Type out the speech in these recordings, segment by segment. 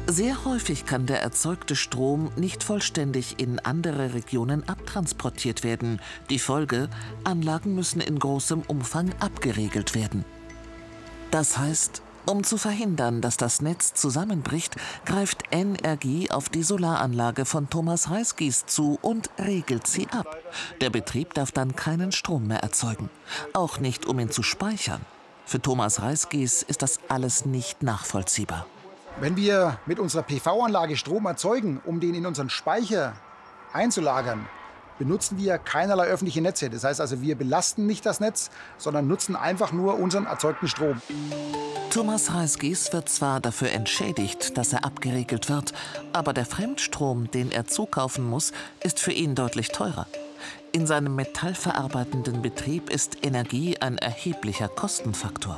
Sehr häufig kann der erzeugte Strom nicht vollständig in andere Regionen abtransportiert werden. Die Folge: Anlagen müssen in großem Umfang abgeregelt werden. Das heißt, um zu verhindern, dass das Netz zusammenbricht, greift N-Energie auf die Solaranlage von Thomas Reisgies zu und regelt sie ab. Der Betrieb darf dann keinen Strom mehr erzeugen. Auch nicht, um ihn zu speichern. Für Thomas Reisgies ist das alles nicht nachvollziehbar. Wenn wir mit unserer PV-Anlage Strom erzeugen, um den in unseren Speicher einzulagern, benutzen wir keinerlei öffentliche Netze. Das heißt also, wir belasten nicht das Netz, sondern nutzen einfach nur unseren erzeugten Strom. Thomas Reisgies wird zwar dafür entschädigt, dass er abgeregelt wird, aber der Fremdstrom, den er zukaufen muss, ist für ihn deutlich teurer. In seinem metallverarbeitenden Betrieb ist Energie ein erheblicher Kostenfaktor.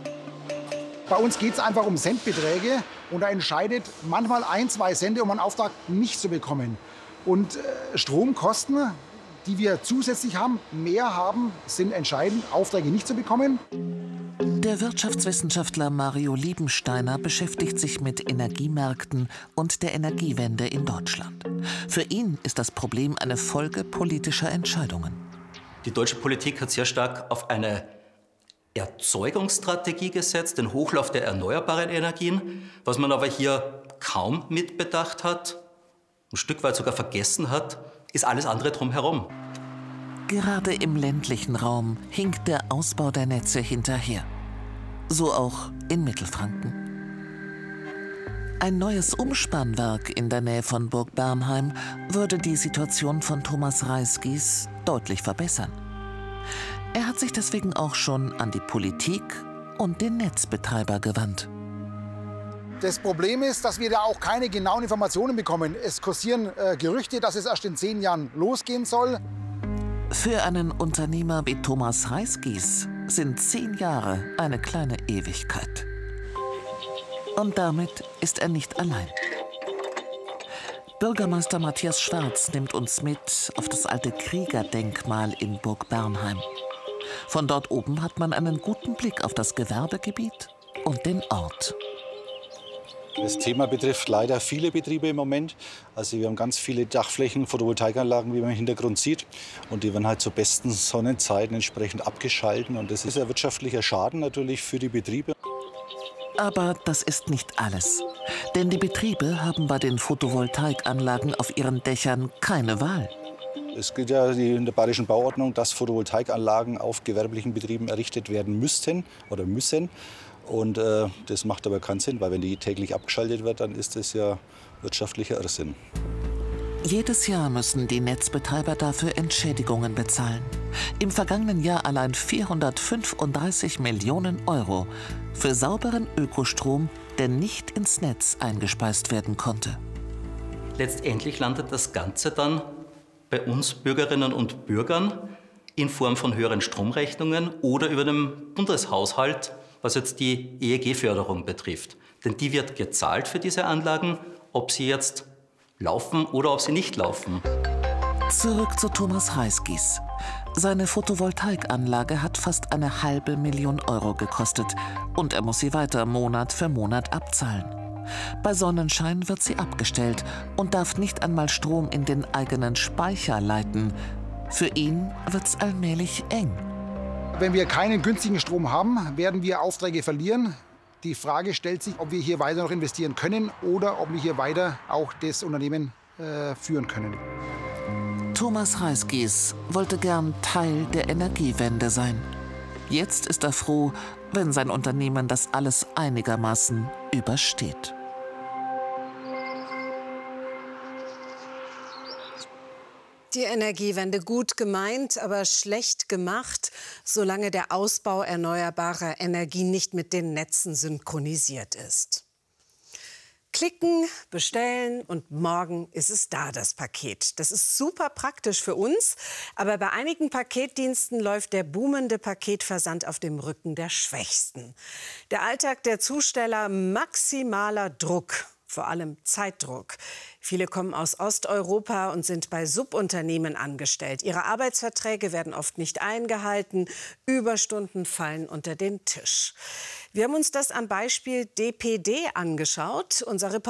Bei uns geht es einfach um Centbeträge und da entscheidet manchmal 1, 2 Cent, um einen Auftrag nicht zu bekommen. Und Stromkosten, die wir zusätzlich mehr haben, sind entscheidend, Aufträge nicht zu bekommen. Der Wirtschaftswissenschaftler Mario Liebensteiner beschäftigt sich mit Energiemärkten und der Energiewende in Deutschland. Für ihn ist das Problem eine Folge politischer Entscheidungen. Die deutsche Politik hat sehr stark auf eine Erzeugungsstrategie gesetzt, den Hochlauf der erneuerbaren Energien. Was man aber hier kaum mitbedacht hat, ein Stück weit sogar vergessen hat, ist alles andere drumherum. Gerade im ländlichen Raum hinkt der Ausbau der Netze hinterher. So auch in Mittelfranken. Ein neues Umspannwerk in der Nähe von Burg Bernheim würde die Situation von Thomas Reisgies deutlich verbessern. Er hat sich deswegen auch schon an die Politik und den Netzbetreiber gewandt. Das Problem ist, dass wir da auch keine genauen Informationen bekommen. Es kursieren Gerüchte, dass es erst in 10 Jahren losgehen soll. Für einen Unternehmer wie Thomas Reisgies sind 10 Jahre eine kleine Ewigkeit. Und damit ist er nicht allein. Bürgermeister Matthias Schwarz nimmt uns mit auf das alte Kriegerdenkmal in Burg Bernheim. Von dort oben hat man einen guten Blick auf das Gewerbegebiet und den Ort. Das Thema betrifft leider viele Betriebe im Moment. Also wir haben ganz viele Dachflächen, Photovoltaikanlagen, wie man im Hintergrund sieht. Und die werden halt zu besten Sonnenzeiten entsprechend abgeschalten. Und das ist ein wirtschaftlicher Schaden natürlich für die Betriebe. Aber das ist nicht alles. Denn die Betriebe haben bei den Photovoltaikanlagen auf ihren Dächern keine Wahl. Es gilt ja in der Bayerischen Bauordnung, dass Photovoltaikanlagen auf gewerblichen Betrieben errichtet werden müssten oder müssen. Und das macht aber keinen Sinn, weil wenn die täglich abgeschaltet wird, dann ist das ja wirtschaftlicher Irrsinn. Jedes Jahr müssen die Netzbetreiber dafür Entschädigungen bezahlen. Im vergangenen Jahr allein 435 Millionen Euro für sauberen Ökostrom, der nicht ins Netz eingespeist werden konnte. Letztendlich landet das Ganze dann bei uns Bürgerinnen und Bürgern in Form von höheren Stromrechnungen oder über den Bundeshaushalt, was jetzt die EEG-Förderung betrifft. Denn die wird gezahlt für diese Anlagen, ob sie jetzt laufen oder ob sie nicht laufen. Zurück zu Thomas Reisgies. Seine Photovoltaikanlage hat fast 500.000 Euro gekostet und er muss sie weiter Monat für Monat abzahlen. Bei Sonnenschein wird sie abgestellt und darf nicht einmal Strom in den eigenen Speicher leiten. Für ihn wird's allmählich eng. Wenn wir keinen günstigen Strom haben, werden wir Aufträge verlieren. Die Frage stellt sich, ob wir hier weiter noch investieren können oder ob wir hier weiter auch das Unternehmen führen können. Thomas Reisgies wollte gern Teil der Energiewende sein. Jetzt ist er froh, wenn sein Unternehmen das alles einigermaßen übersteht. Die Energiewende gut gemeint, aber schlecht gemacht, solange der Ausbau erneuerbarer Energie nicht mit den Netzen synchronisiert ist. Klicken, bestellen und morgen ist es da, das Paket. Das ist super praktisch für uns, aber bei einigen Paketdiensten läuft der boomende Paketversand auf dem Rücken der Schwächsten. Der Alltag der Zusteller: maximaler Druck. Vor allem Zeitdruck. Viele kommen aus Osteuropa und sind bei Subunternehmen angestellt. Ihre Arbeitsverträge werden oft nicht eingehalten. Überstunden fallen unter den Tisch. Wir haben uns das am Beispiel DPD angeschaut. Unser